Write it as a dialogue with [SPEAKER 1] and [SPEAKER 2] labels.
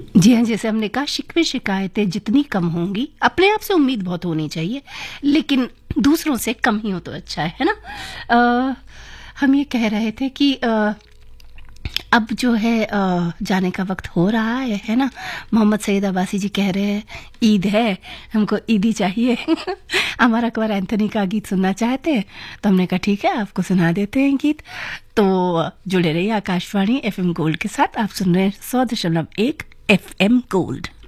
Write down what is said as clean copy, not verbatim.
[SPEAKER 1] जी हाँ, जैसे हमने कहा शिकवे शिकायतें जितनी कम होंगी, अपने आप से उम्मीद बहुत होनी चाहिए, लेकिन दूसरों से कम ही हो तो अच्छा है ना? हम ये कह रहे थे कि अब जो है जाने का वक्त हो रहा है ना? मोहम्मद सईद अब्बासी जी कह रहे हैं ईद है, हमको ईदी चाहिए। अमर अकबर एंथनी का गीत सुनना चाहते हैं, तो हमने कहा ठीक है, आपको सुना देते हैं गीत। तो जुड़े रहिए आकाशवाणी FM गोल्ड के साथ। आप सुन रहे हैं 100.1 FM गोल्ड।